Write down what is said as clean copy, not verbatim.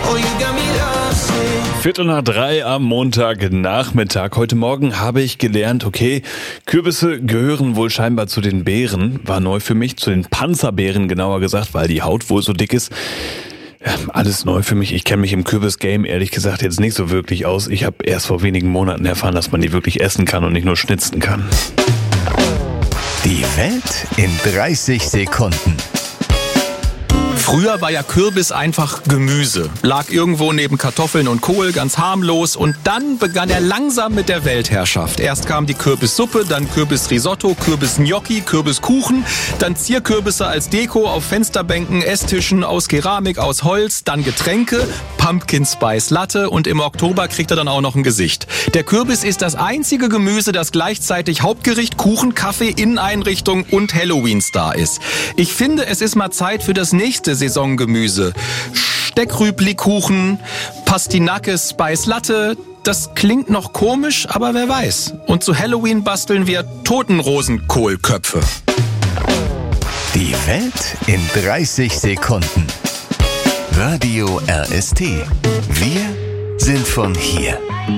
Oh, you got me lost. 2:45 am Montagnachmittag. Heute Morgen habe ich gelernt, okay, Kürbisse gehören wohl scheinbar zu den Beeren. War neu für mich, zu den Panzerbeeren genauer gesagt, weil die Haut wohl so dick ist. Ja, alles neu für mich. Ich kenne mich im Kürbis-Game ehrlich gesagt jetzt nicht so wirklich aus. Ich habe erst vor wenigen Monaten erfahren, dass man die wirklich essen kann und nicht nur schnitzen kann. Die Welt in 30 Sekunden. Früher war ja Kürbis einfach Gemüse. Lag irgendwo neben Kartoffeln und Kohl, ganz harmlos. Und dann begann er langsam mit der Weltherrschaft. Erst kam die Kürbissuppe, dann Kürbisrisotto, Kürbisgnocchi, Kürbiskuchen, dann Zierkürbisse als Deko auf Fensterbänken, Esstischen aus Keramik, aus Holz, dann Getränke, Pumpkin Spice Latte und im Oktober kriegt er dann auch noch ein Gesicht. Der Kürbis ist das einzige Gemüse, das gleichzeitig Hauptgericht, Kuchen, Kaffee, Inneneinrichtung und Halloween-Star ist. Ich finde, es ist mal Zeit für das nächste Saisongemüse. Steckrübli-Kuchen, Pastinake Spice Latte. Das klingt noch komisch, aber wer weiß. Und zu Halloween basteln wir Totenrosenkohlköpfe. Die Welt in 30 Sekunden. Radio RST. Wir sind von hier.